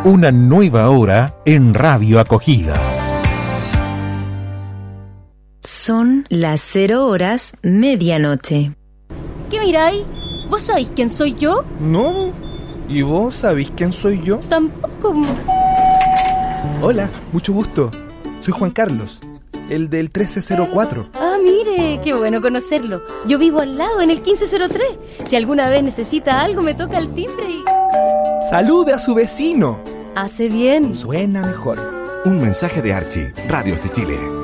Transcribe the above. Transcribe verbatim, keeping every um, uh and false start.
Una nueva hora en Radio Acogida. Son las cero horas medianoche. ¿Qué miráis? ¿Vos sabéis quién soy yo? No. ¿Y vos sabéis quién soy yo? Tampoco. Hola, mucho gusto. Soy Juan Carlos, el del trece cero cuatro. Ah, mire, qué bueno conocerlo. Yo vivo al lado, en el quince cero tres. Si alguna vez necesita algo, me toca el timbre y... ¡Salude a su vecino! Hace bien. Suena mejor. Un mensaje de Archie, Radios de Chile.